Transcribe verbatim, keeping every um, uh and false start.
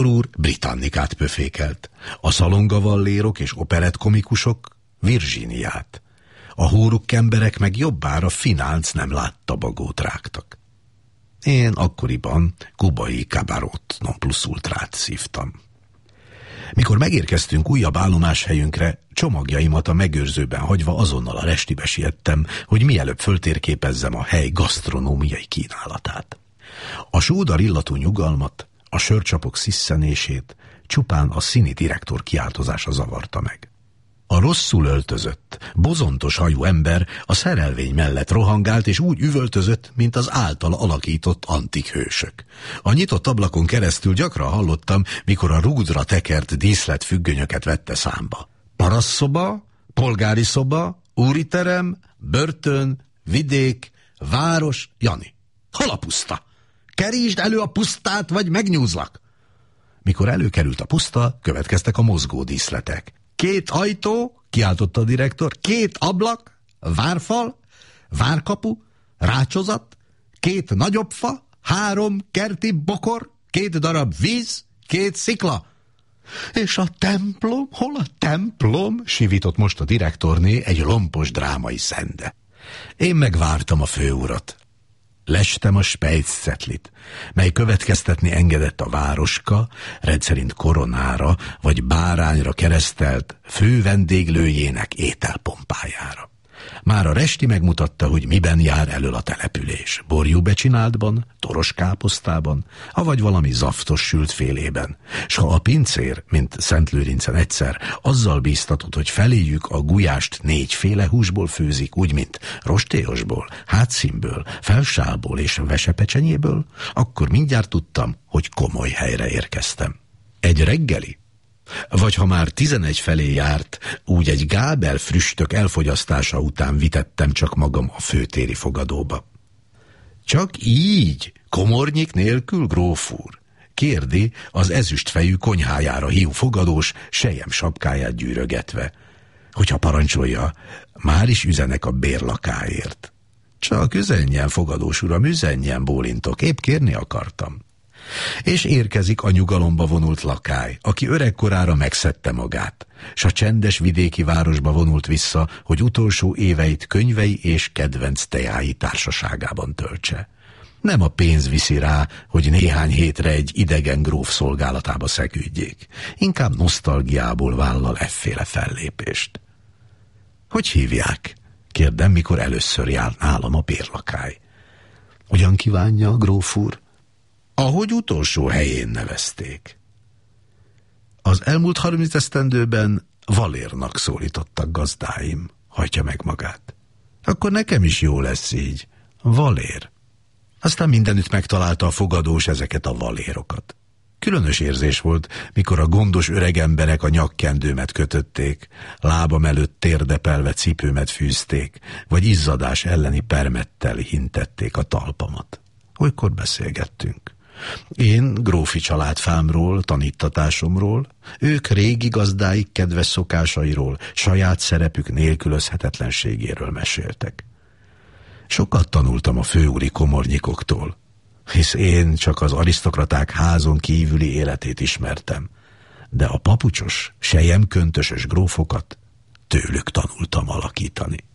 úr Britannicát pöfékelt, a szalongavallérok és operettkomikusok Virginiát, a hórukkemberek meg jobbára finálc nem látta bagót rágtak. Én akkoriban kubai kabarot non plus ultrát szívtam. Mikor megérkeztünk újabb állomáshelyünkre, csomagjaimat a megőrzőben hagyva azonnal a restibe siettem, hogy mielőbb föltérképezzem a hely gasztronómiai kínálatát. A sódar illatú nyugalmat, a sörcsapok szisszenését csupán a színi direktor kiáltozása zavarta meg. A rosszul öltözött, bozontos hajú ember a szerelvény mellett rohangált, és úgy üvöltözött, mint az általa alakított antik hősök. A nyitott ablakon keresztül gyakran hallottam, mikor a rúdra tekert díszletfüggönyöket vette számba. Parasszoba, polgári szoba, úriterem, börtön, vidék, város, Jani. Hol a puszta? Kerítsd elő a pusztát, vagy megnyúzlak! Mikor előkerült a puszta, következtek a mozgó díszletek. Két ajtó, kiáltotta a direktor, két ablak, várfal, várkapu, rácsozat, két nagyobb fa, három kerti bokor, két darab víz, két szikla. És a templom? Hol a templom? Sivított most a direktorné egy lompos drámai szende. Én megvártam a főurat. Lestem a spejccetlit, mely következtetni engedett a városka, rendszerint koronára vagy bárányra keresztelt fő vendéglőjének ételpompájára. Már a resti megmutatta, hogy miben jár elől a település. Borjú becsináltban, toros káposztában, avagy valami zaftos sült félében. S ha a pincér, mint Szentlőrincen egyszer, azzal bíztatott, hogy feléjük a gulyást négyféle húsból főzik, úgy, mint rostélyosból, hátszínből, felsálból és vesepecsenyéből, akkor mindjárt tudtam, hogy komoly helyre érkeztem. Egy reggeli, vagy ha már tizenegy felé járt, úgy egy gábel früstök elfogyasztása után vitettem csak magam a főtéri fogadóba. Csak így, komornyik nélkül, gróf úr? Kérdi az ezüstfejű konyhájára hív fogadós, sejem sapkáját gyűrögetve. Hogyha parancsolja, már is üzenek a bérlakáért. Csak üzenjen, fogadós uram, üzenjen, bólintok, épp kérni akartam. És érkezik a nyugalomba vonult lakály, aki öregkorára megszedte magát, s a csendes vidéki városba vonult vissza, hogy utolsó éveit könyvei és kedvenc teái társaságában töltse. Nem a pénz viszi rá, hogy néhány hétre egy idegen gróf szolgálatába szegődjék, inkább nosztalgiából vállal efféle fellépést. Hogy hívják? Kérdem, mikor először jár nálam a bérlakály. Hogyan kívánja a gróf úr? Ahogy utolsó helyén nevezték. Az elmúlt harminc esztendőben Valérnak szólítottak gazdáim, hajtja meg magát. Akkor nekem is jó lesz így. Valér. Aztán mindenütt megtalálta a fogadós ezeket a valérokat. Különös érzés volt, mikor a gondos öreg emberek a nyakkendőmet kötötték, lábam előtt térdepelve cipőmet fűzték, vagy izzadás elleni permettel hintették a talpamat. Olykor beszélgettünk. Én grófi családfámról, tanítatásomról, ők régi gazdáik kedves szokásairól, saját szerepük nélkülözhetetlenségéről meséltek. Sokat tanultam a főúri komornyikoktól, hisz én csak az arisztokraták házon kívüli életét ismertem, de a papucsos, selyemköntösös grófokat tőlük tanultam alakítani.